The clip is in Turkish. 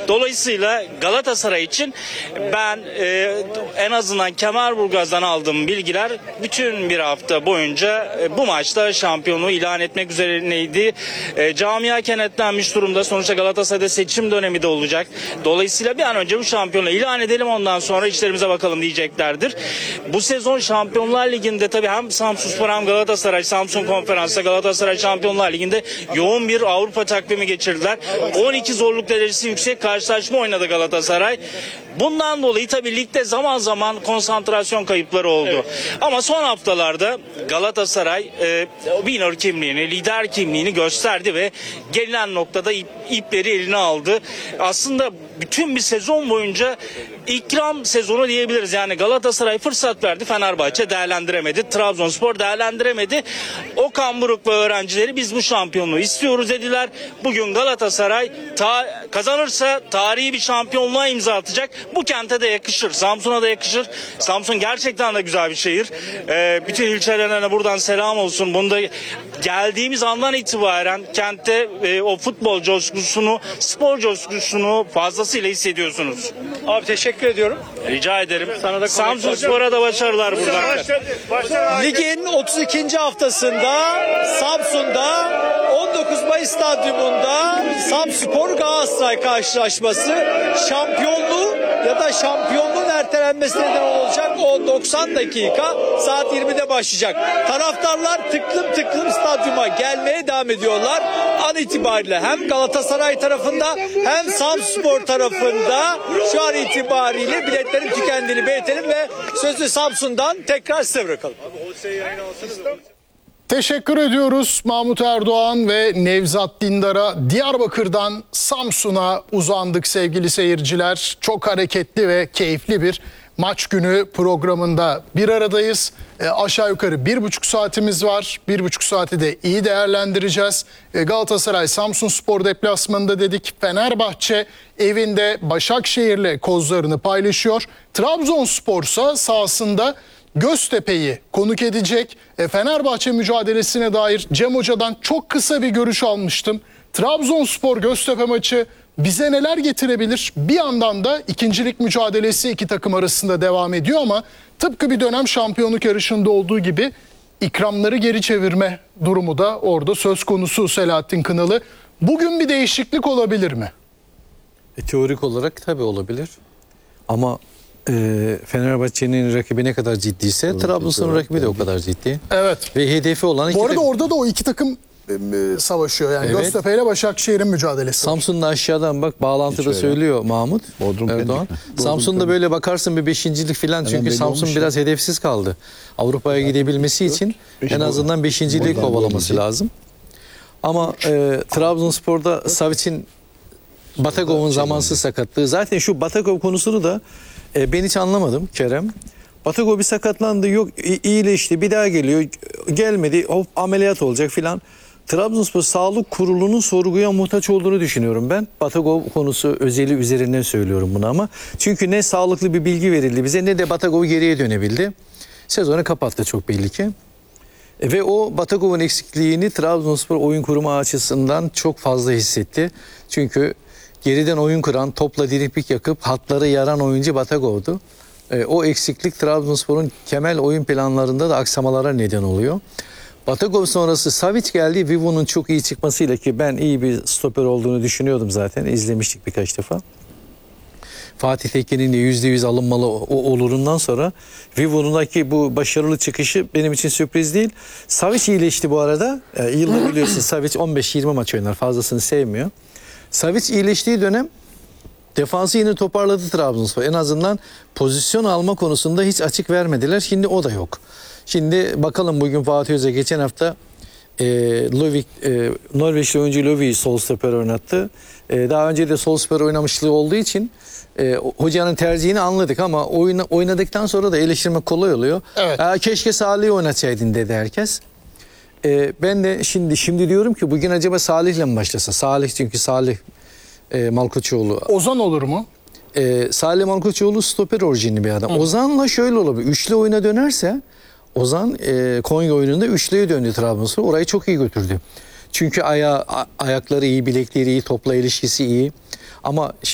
Dolayısıyla Galatasaray için ben en azından Kemerburgaz'dan aldığım bilgiler bütün bir hafta boyunca bu maçta şampiyonluğu ilan etmek üzerineydi. Camia kenetlenmiş durumda. Sonuçta Galatasaray'da seçim dönemi de olacak. Dolayısıyla bir an önce bu şampiyonluğu ilan edelim, ondan sonra işlerimize bakalım diyeceklerdir. Bu sezon Şampiyonlar Ligi'nde tabii hem Samsunspor hem Galatasaray, Samsun Konferans'ta Galatasaray Şampiyonlar Ligi'nde yoğun bir Avrupa takvimi geçirdiler. 12 zorluk derecesi yüksek karşılaşma oynadı Galatasaray. Bundan dolayı tabii ligde zaman zaman konsantrasyon kayıpları oldu. Evet. Ama son haftalarda Galatasaray winner kimliğini, lider kimliğini gösterdi ve gelinen noktada ipleri eline aldı. Aslında bütün bir sezon boyunca ikram sezonu diyebiliriz. Yani Galatasaray fırsat verdi, Fenerbahçe değerlendiremedi, Trabzonspor değerlendiremedi. Okan Buruk ve öğrencileri biz bu şampiyonluğu istiyoruz dediler. Bugün Galatasaray kazanırsa tarihi bir şampiyonluğa imza atacak. Bu kente de yakışır, Samsun'a da yakışır. Samsun gerçekten de güzel bir şehir. Bütün ilçelerine buradan selam olsun. Bunda geldiğimiz andan itibaren kentte o futbol coşkusunu, spor coşkusunu fazlasıyla hissediyorsunuz. Abi teşekkür ediyorum. Rica ederim. Sana da Samsunspor'a da başarılar buradan. Ligin 32. haftasında Samsun'da 19 Mayıs Stadyumunda Samspor Galatasaray karşılaşması şampiyonluğu ya da şampiyonluğun ertelenmesine neden olacak. O 90 dakika saat 20'de başlayacak. Taraftarlar tıklım tıklım stadyuma gelmeye devam ediyorlar. An itibariyle hem Galatasaray tarafında hem Samspor tarafında şu an itibariyle biletlerin tükendiğini belirtelim ve sözü Samsun'dan tekrar size bırakalım. Teşekkür ediyoruz Mahmut Erdoğan ve Nevzat Dindar'a. Diyarbakır'dan Samsun'a uzandık sevgili seyirciler. Çok hareketli ve keyifli bir maç günü programında bir aradayız. Aşağı yukarı 1,5 saatimiz var. 1,5 saati de iyi değerlendireceğiz. Galatasaray Samsunspor deplasmanında dedik. Fenerbahçe evinde Başakşehir'le kozlarını paylaşıyor. Trabzonspor ise sahasında Göztepe'yi konuk edecek. Fenerbahçe mücadelesine dair Cem Hoca'dan çok kısa bir görüş almıştım. Trabzonspor Göztepe maçı bize neler getirebilir? Bir yandan da ikincilik mücadelesi iki takım arasında devam ediyor ama tıpkı bir dönem şampiyonluk yarışında olduğu gibi ikramları geri çevirme durumu da orada söz konusu Selahattin Kınalı. Bugün bir değişiklik olabilir mi? Teorik olarak tabii olabilir. Ama Fenerbahçe'nin rakibi ne kadar ciddiyse Trabzonspor'un rakibi de o kadar ciddi. Evet. Ve hedefi olan iki Bu arada takım. Orada da o iki takım savaşıyor. Yani Evet. Göztepe ile Başakşehir'in mücadelesi. Samsun'da aşağıdan bak bağlantıda söylüyor Mahmut Erdoğan. Samsun'da böyle bakarsın bir beşincilik falan çünkü Samsun biraz hedefsiz kaldı. Avrupa'ya gidebilmesi için en azından beşinciliği kovalaması lazım. Ama Trabzonspor'da Savic'in Batagov'un zamansız sakatlığı. Zaten şu Batagov konusunu da ben hiç anlamadım Kerem. Batagov bir sakatlandı, yok iyileşti, bir daha geliyor, gelmedi, hop ameliyat olacak filan. Trabzonspor Sağlık Kurulu'nun sorguya muhtaç olduğunu düşünüyorum ben. Batagov konusu özeli üzerinden söylüyorum bunu ama. Çünkü ne sağlıklı bir bilgi verildi bize ne de Batagov geriye dönebildi. Sezonu kapattı çok belli ki. Ve o Batagov'un eksikliğini Trabzonspor oyun kurumu açısından çok fazla hissetti. Çünkü geriden oyun kuran, topla diripik yakıp hatları yaran oyuncu Batagov'du. O eksiklik Trabzonspor'un temel oyun planlarında da aksamalara neden oluyor. Batagov sonrası Savic geldi. Vivo'nun çok iyi çıkmasıyla ki ben iyi bir stoper olduğunu düşünüyordum zaten. İzlemiştik birkaç defa. Fatih Tekin'in de %100 alınmalı olurundan sonra Vivo'nundaki bu başarılı çıkışı benim için sürpriz değil. Savic iyileşti bu arada. Yıllar biliyorsun Savic 15-20 maç oynar. Fazlasını sevmiyor. Savic iyileştiği dönem defansı yine toparladı Trabzonspor. En azından pozisyon alma konusunda hiç açık vermediler. Şimdi o da yok. Şimdi bakalım bugün Fatih Hoca geçen hafta Norveçli oyuncu Lövik'i sol stoper oynattı. Daha önce de sol stoper oynamışlığı olduğu için hocanın tercihini anladık ama oynadıktan sonra da eleştirmek kolay oluyor. Evet. Keşke Salih'i oynatsaydın dedi herkes. Ben de şimdi diyorum ki bugün acaba Salih'le mi başlasa? Salih Malkoçoğlu. Ozan olur mu? Salih Malkoçoğlu stoper orijinli bir adam. Ozan'la şöyle olabilir. Üçlü oyuna dönerse Ozan Konya oyununda üçlüye döndü Trabzonspor. Orayı çok iyi götürdü. Çünkü ayakları iyi, bilekleri iyi, topla ilişkisi iyi. Ama